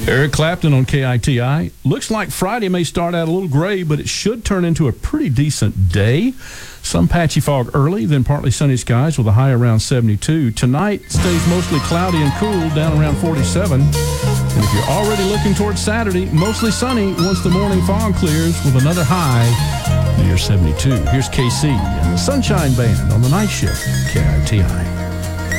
Eric Clapton on KITI. Looks like Friday may start out a little gray, but it should turn into a pretty decent day. Some patchy fog early, then partly sunny skies with a high around 72. Tonight stays mostly cloudy and cool, down around 47. And if you're already looking towards Saturday, mostly sunny once the morning fog clears with another high near 72. Here's KC and the Sunshine Band on the night shift, KITI.